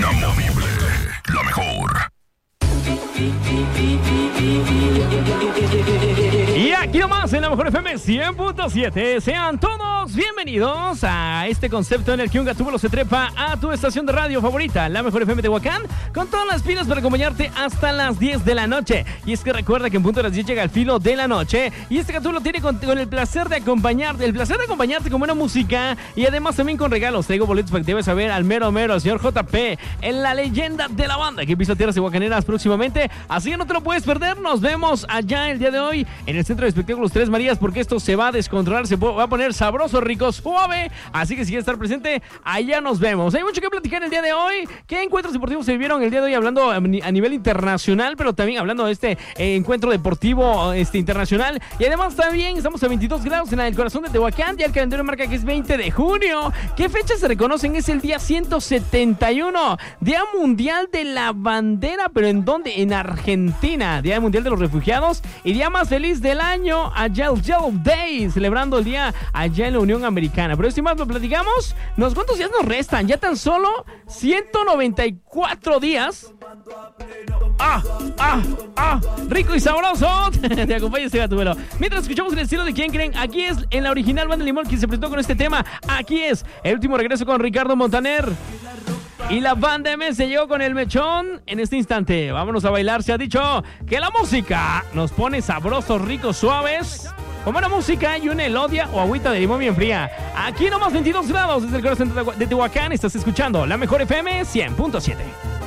inamovible. La mejor. Y aquí nomás en la mejor FM 100.7. Sean todos bienvenidos a este concepto en el que un gatúbalo se trepa a tu estación de radio favorita, la mejor FM de Tehuacán, con todas las pilas para acompañarte hasta las 10 de la noche. Y es que recuerda que en punto de las 10 llega el filo de la noche. Y este gatúbalo tiene con el placer de acompañarte con buena música y además también con regalos. Traigo boletos para que te vayas a ver al mero, al señor JP, en la leyenda de la banda que pisa tierras tehuacaneras próximamente. Así que no te lo puedes perder. Nos vemos allá el día de hoy en el Centro de Espectáculos Tres Marías, porque esto se va a descontrolar, se va a poner sabroso, rico, suave. Así que si quieres estar presente, allá nos vemos. Hay mucho que platicar el día de hoy. ¿Qué encuentros deportivos se vivieron el día de hoy? Hablando a nivel internacional, pero también hablando de este encuentro deportivo internacional. Y además también estamos a 22 grados en el corazón de Tehuacán. Ya el calendario marca que es 20 de junio. ¿Qué fechas se reconocen? Es el día 171, Día Mundial de la Bandera. ¿Pero en dónde? En Argentina. Día Mundial de los Refugiados y día más feliz del año, allá el Yellow Day, celebrando el día allá en la Unión Americana. Pero esto y más lo platicamos. ¿Cuántos días nos restan? Ya tan solo 194 días. Rico y sabroso. Te acompaña este gatúbelo. Mientras escuchamos el estilo de ¿Quién creen? Aquí es en la original Banda Limón quien se presentó con este tema. Aquí es el último regreso con Ricardo Montaner. Y la banda MS llegó con el mechón en este instante. Vámonos a bailar. Se ha dicho que la música nos pone sabrosos, ricos, suaves, con buena música y una elodia o agüita de limón bien fría. Aquí nomás 22 grados desde el corazón de Tehuacán. Estás escuchando la mejor FM 100.7.